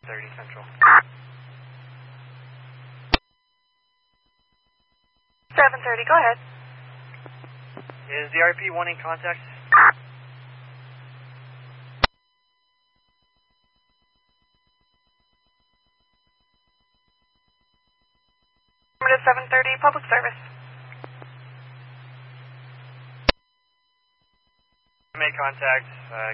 730 Central. 730, go ahead. Is the RP wanting contact? Number 730, public service. Make contact.